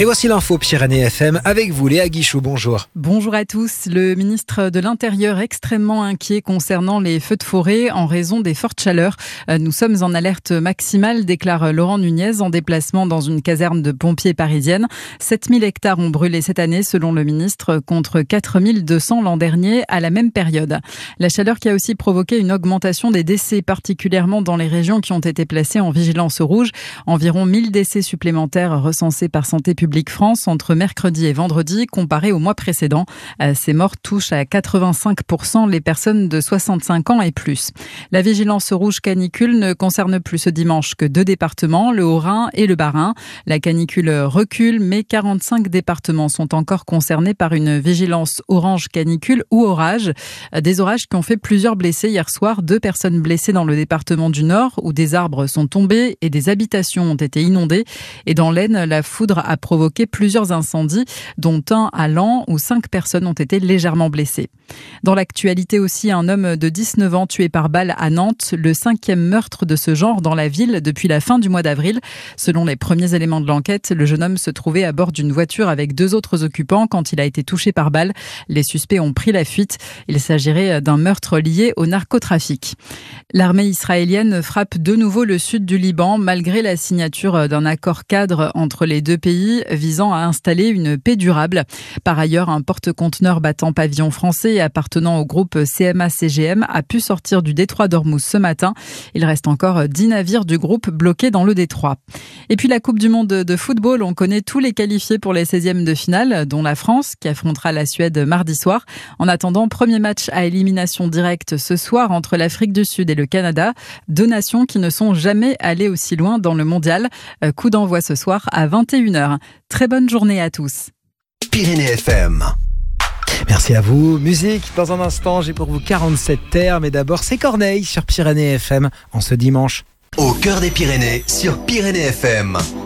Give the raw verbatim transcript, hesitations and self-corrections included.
Et voici l'info Pyrénées F M avec vous, Léa Guichou, bonjour. Bonjour à tous. Le ministre de l'Intérieur extrêmement inquiet concernant les feux de forêt en raison des fortes chaleurs. Nous sommes en alerte maximale, déclare Laurent Nunez en déplacement dans une caserne de pompiers parisienne. sept mille hectares ont brûlé cette année selon le ministre contre quatre mille deux cents l'an dernier à la même période. La chaleur qui a aussi provoqué une augmentation des décès, particulièrement dans les régions qui ont été placées en vigilance rouge. Environ mille décès supplémentaires recensés par Santé publique France entre mercredi et vendredi comparé au mois précédent. Ces morts touchent à quatre-vingt-cinq pour cent les personnes de soixante-cinq ans et plus. La vigilance rouge canicule ne concerne plus ce dimanche que deux départements, le Haut-Rhin et le Bas-Rhin. La canicule recule, mais quarante-cinq départements sont encore concernés par une vigilance orange canicule ou orage. Des orages qui ont fait plusieurs blessés hier soir. Deux personnes blessées dans le département du Nord où des arbres sont tombés et des habitations ont été inondées. Et dans l'Aisne, la foudre a provoqué plusieurs incendies, dont un à Laon où cinq personnes ont été légèrement blessées. Dans l'actualité aussi, un homme de dix-neuf ans tué par balle à Nantes, le cinquième meurtre de ce genre dans la ville depuis la fin du mois d'avril. Selon les premiers éléments de l'enquête, le jeune homme se trouvait à bord d'une voiture avec deux autres occupants quand il a été touché par balle. Les suspects ont pris la fuite. Il s'agirait d'un meurtre lié au narcotrafic. L'armée israélienne frappe de nouveau le sud du Liban malgré la signature d'un accord cadre entre les deux pays visant à installer une paix durable. Par ailleurs, un porte-conteneur battant pavillon français et appartenant au groupe C M A C G M a pu sortir du détroit d'Ormuz ce matin. Il reste encore dix navires du groupe bloqués dans le détroit. Et puis la Coupe du monde de football, on connaît tous les qualifiés pour les seizièmes de finale, dont la France qui affrontera la Suède mardi soir. En attendant, premier match à élimination directe ce soir entre l'Afrique du Sud et le Canada, deux nations qui ne sont jamais allées aussi loin dans le mondial. Coup d'envoi ce soir à vingt et une heures. Très bonne journée à tous. Pyrénées F M. Merci à vous. Musique, dans un instant, j'ai pour vous quarante-sept terres, mais d'abord c'est Corneille sur Pyrénées F M en ce dimanche. Au cœur des Pyrénées sur Pyrénées F M.